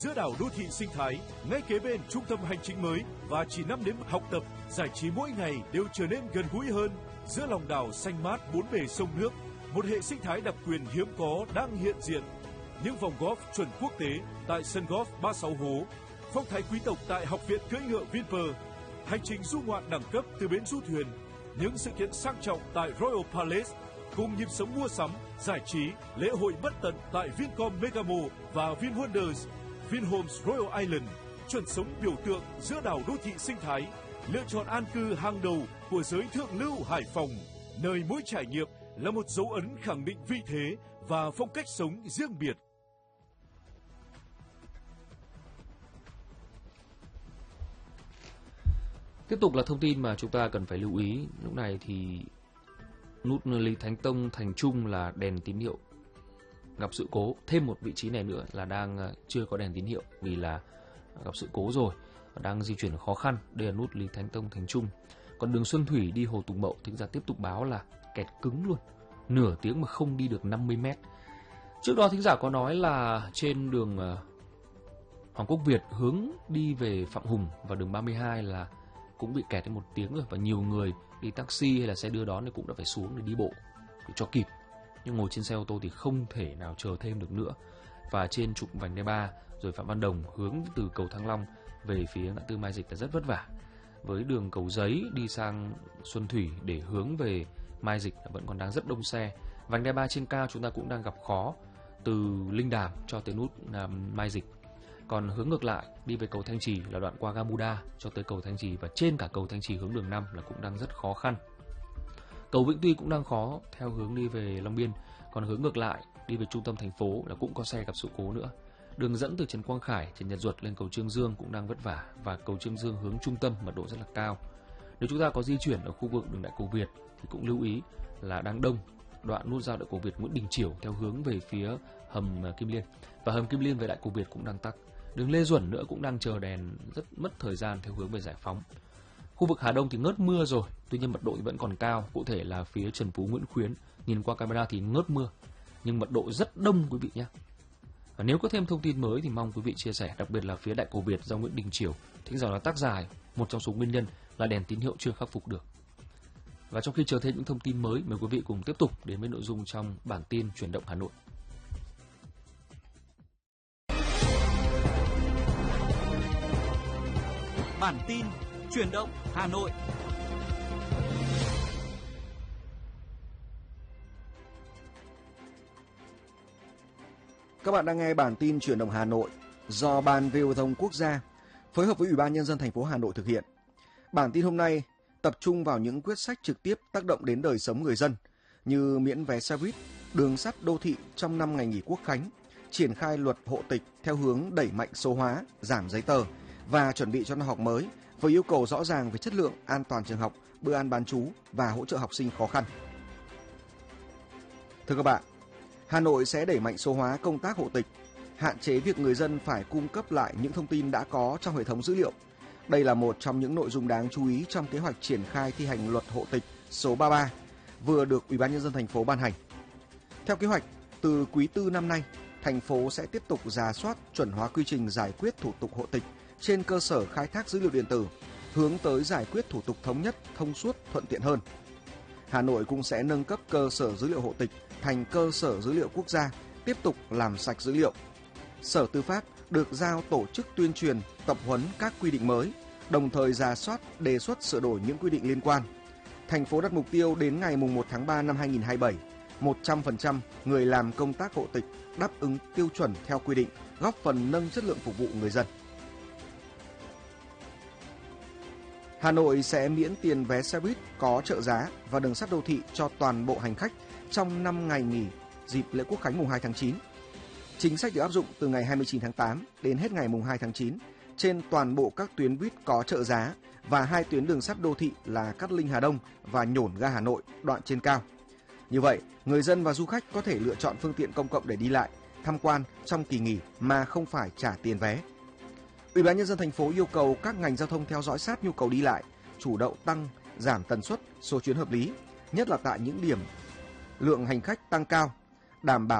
Giữa đảo đô thị sinh thái, ngay kế bên trung tâm hành chính mới và chỉ 5 đến học tập, giải trí mỗi ngày đều trở nên gần gũi hơn. Giữa lòng đảo xanh mát bốn bề sông nước, một hệ sinh thái đặc quyền hiếm có đang hiện diện. Những vòng golf chuẩn quốc tế tại sân golf 36 Hố, phong thái quý tộc tại Học viện cưỡi ngựa Vinpearl, hành trình du ngoạn đẳng cấp từ bến du thuyền, những sự kiện sang trọng tại Royal Palace, cùng nhịp sống mua sắm, giải trí, lễ hội bất tận tại Vincom Megamo và VinWonders, Vinhomes Royal Island, chuẩn sống biểu tượng giữa đảo đô thị sinh thái, lựa chọn an cư hàng đầu của giới thượng lưu Hải Phòng, nơi mỗi trải nghiệm là một dấu ấn khẳng định vị thế và phong cách sống riêng biệt. Tiếp tục là thông tin mà chúng ta cần phải lưu ý. Lúc này thì nút Lý Thánh Tông Thành Trung là đèn tín hiệu gặp sự cố. Thêm một vị trí này nữa là đang chưa có đèn tín hiệu vì là gặp sự cố rồi, đang di chuyển khó khăn. Đây là nút Lý Thánh Tông Thành Trung. Còn đường Xuân Thủy đi Hồ Tùng Mậu thì ra tiếp tục báo là kẹt cứng luôn, nửa tiếng mà không đi được 50 mét. Trước đó thính giả có nói là trên đường Hoàng Quốc Việt hướng đi về Phạm Hùng và đường 32 là cũng bị kẹt đến 1 tiếng rồi, và nhiều người đi taxi hay là xe đưa đón thì cũng đã phải xuống để đi bộ để cho kịp. Nhưng ngồi trên xe ô tô thì không thể nào chờ thêm được nữa. Và trên trục vành đai 3 rồi Phạm Văn Đồng hướng từ cầu Thăng Long về phía ngã tư Mai Dịch là rất vất vả. Với đường Cầu Giấy đi sang Xuân Thủy để hướng về Mai Dịch vẫn còn đang rất đông xe. Vành đai 3 trên cao chúng ta cũng đang gặp khó từ Linh Đàm cho tới nút Mai Dịch. Còn hướng ngược lại đi về cầu Thanh Trì là đoạn qua Gamuda cho tới cầu Thanh Trì, và trên cả cầu Thanh Trì hướng đường 5 là cũng đang rất khó khăn. Cầu Vĩnh Tuy cũng đang khó theo hướng đi về Long Biên. Còn hướng ngược lại đi về trung tâm thành phố là cũng có xe gặp sự cố nữa. Đường dẫn từ Trần Quang Khải, Trần Nhật Duật lên cầu Trương Dương cũng đang vất vả, và cầu Trương Dương hướng trung tâm mật độ rất là cao. Nếu chúng ta có di chuyển ở khu vực đường Đại Cổ Việt thì cũng lưu ý là đang đông đoạn nút giao Đại Cổ Việt Nguyễn Đình Chiểu theo hướng về phía hầm Kim Liên, và hầm Kim Liên về Đại Cổ Việt cũng đang tắc. Đường Lê Duẩn nữa cũng đang chờ đèn rất mất thời gian theo hướng về Giải Phóng. Khu vực Hà Đông thì ngớt mưa rồi, tuy nhiên mật độ thì vẫn còn cao, cụ thể là phía Trần Phú Nguyễn Khuyến, nhìn qua camera thì ngớt mưa, nhưng mật độ rất đông quý vị nhé. Và nếu có thêm thông tin mới thì mong quý vị chia sẻ, đặc biệt là phía Đại Cổ Việt do Nguyễn Đình Chiểu, thính giả là tắc dài, một trong số nguyên nhân là đèn tín hiệu chưa khắc phục được. Và trong khi chờ thêm những thông tin mới, mời quý vị cùng tiếp tục đến với nội dung trong bản tin Chuyển động Hà Nội. Bản tin Chuyển động Hà Nội. Các bạn đang nghe bản tin Chuyển động Hà Nội do Ban Về Giao thông Quốc gia phối hợp với Ủy ban Nhân dân thành phố Hà Nội thực hiện. Bản tin hôm nay tập trung vào những quyết sách trực tiếp tác động đến đời sống người dân như miễn vé xe buýt, đường sắt đô thị trong 5 ngày nghỉ Quốc khánh, triển khai luật hộ tịch theo hướng đẩy mạnh số hóa, giảm giấy tờ và chuẩn bị cho năm học mới với yêu cầu rõ ràng về chất lượng, an toàn trường học, bữa ăn bán trú và hỗ trợ học sinh khó khăn. Thưa các bạn, Hà Nội sẽ đẩy mạnh số hóa công tác hộ tịch, hạn chế việc người dân phải cung cấp lại những thông tin đã có trong hệ thống dữ liệu. Đây là một trong những nội dung đáng chú ý trong kế hoạch triển khai thi hành luật hộ tịch số 33 vừa được Ủy ban Nhân dân thành phố ban hành. Theo kế hoạch, từ quý 4 năm nay, thành phố sẽ tiếp tục rà soát chuẩn hóa quy trình giải quyết thủ tục hộ tịch trên cơ sở khai thác dữ liệu điện tử, hướng tới giải quyết thủ tục thống nhất, thông suốt, thuận tiện hơn. Hà Nội cũng sẽ nâng cấp cơ sở dữ liệu hộ tịch thành cơ sở dữ liệu quốc gia, tiếp tục làm sạch dữ liệu. Sở Tư pháp được giao tổ chức tuyên truyền, tập huấn các quy định mới, đồng thời rà soát, đề xuất sửa đổi những quy định liên quan. Thành phố đặt mục tiêu đến ngày 1 tháng 3 năm 2027, 100% người làm công tác hộ tịch đáp ứng tiêu chuẩn theo quy định, góp phần nâng chất lượng phục vụ người dân. Hà Nội sẽ miễn tiền vé xe buýt có trợ giá và đường sắt đô thị cho toàn bộ hành khách trong 5 ngày nghỉ dịp lễ Quốc khánh mùng 2 tháng 9. Chính sách được áp dụng từ ngày 29 tháng 8 đến hết ngày mùng 2 tháng 9 trên toàn bộ các tuyến buýt có trợ giá và 2 tuyến đường sắt đô thị là Cát Linh Hà Đông và Nhổn ga Hà Nội đoạn trên cao. Như vậy, người dân và du khách có thể lựa chọn phương tiện công cộng để đi lại, tham quan trong kỳ nghỉ mà không phải trả tiền vé. Ủy ban Nhân dân thành phố yêu cầu các ngành giao thông theo dõi sát nhu cầu đi lại, chủ động tăng, giảm tần suất, số chuyến hợp lý, nhất là tại những điểm lượng hành khách tăng cao, đảm bảo